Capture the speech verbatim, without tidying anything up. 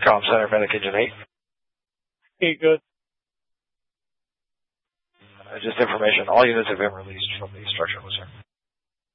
Comm Center, Medic Engine eight. Okay, good. Uh, just information, all units have been released from the structure, sir.